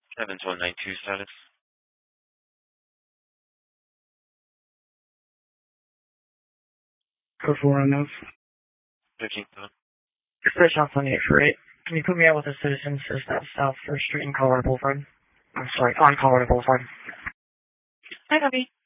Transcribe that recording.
72192 status. Code 4 on those. 15th. Fish off on 848. Can you put me out with a citizen that's South 1st Street in Colorado Boulevard? I'm sorry, on Colorado Boulevard. Hi, Bobby.